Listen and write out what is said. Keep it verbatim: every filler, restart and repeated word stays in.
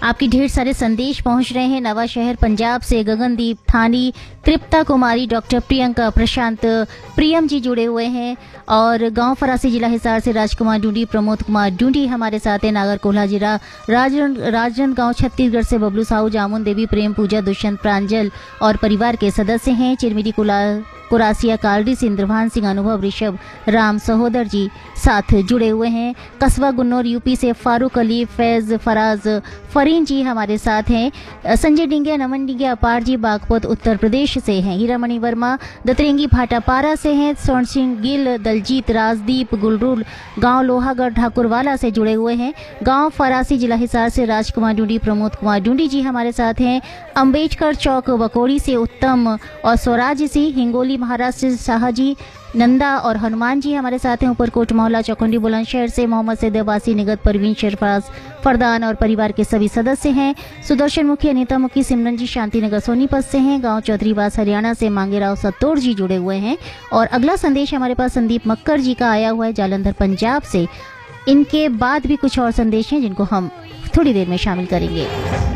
आपके ढेर सारे संदेश पहुंच रहे हैं। नवा शहर पंजाब से गगनदीप थानी, तृप्ता कुमारी, डॉक्टर प्रियंका, प्रशांत, प्रियम जी जुड़े हुए हैं। और गांव फरासी जिला हिसार से राजकुमार डूडी, प्रमोद कुमार डूडी हमारे साथ हैं। नागर कोल्हा जिला राजन राजनांदगांव छत्तीसगढ़ से बबलू साहू, जामुन देवी, प्रेम पूजा, दुष्यंत प्रांजल और परिवार के सदस्य हैं। चिरमिरी कुला कुरासिया कालडी से इंद्रभान सिंह, अनुभव, ऋषभ, राम सहोदर जी साथ जुड़े हुए हैं। कस्बा गुन्नौर यूपी से फारूक अली, फैज, फराज, फरीन जी हमारे साथ हैं। संजय डिंगिया, नमन डिंगिया, अपार जी बागपत उत्तर प्रदेश से हैं। हीरामणि वर्मा दतरेंगी भाटापारा से हैं। स्वर्ण सिंह गिल, दलजीत, राजदीप, गुलरूल गांव लोहागढ़ ठाकुरवाला से जुड़े हुए हैं। गांव फरासी जिला हिसार से राजकुमार डूडी, प्रमोद कुमार डूडी जी हमारे साथ हैं। अम्बेडकर चौक बकोड़ी से उत्तम और स्वराज सिंह, हिंगोली महाराष्ट्र से शाहजी, नंदा और हनुमान जी हमारे साथ हैं। ऊपरकोट मोहल्ला चौकुंडी बुलंदशहर से मोहम्मद सैद अब्बासी, निगत, परवीन, शेरफराज, फरदान और परिवार के सभी सदस्य हैं। सुदर्शन मुखी, अनीता मुखी, सिमरन जी शांतिनगर सोनीपत से हैं। गांव चौधरीवास हरियाणा से मांगेराव सत्तोर जी जुड़े हुए हैं। और अगला संदेश हमारे पास संदीप मक्कर जी का आया हुआ है जालंधर पंजाब से। इनके बाद भी कुछ और संदेश हैं जिनको हम थोड़ी देर में शामिल करेंगे।